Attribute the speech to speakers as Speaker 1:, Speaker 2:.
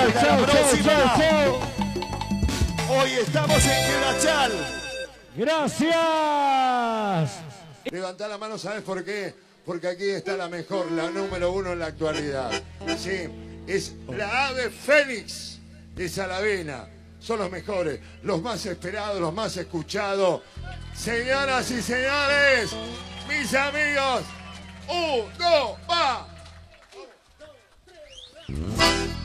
Speaker 1: hasta la próxima. Hoy estamos en Quebrachal.
Speaker 2: Gracias.
Speaker 3: Levantá la mano, ¿sabes por qué? Porque aquí está la mejor, la número 1 en la actualidad. Sí, es la Ave Fénix de Salavena. Son los mejores, los más esperados, los más escuchados. Señoras y señores, mis amigos, 1, 2, va.